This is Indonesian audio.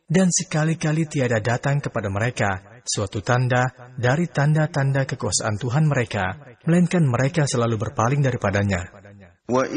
Dan sekali-kali tiada datang kepada mereka suatu tanda dari tanda-tanda kekuasaan Tuhan mereka, melainkan mereka selalu berpaling daripadanya.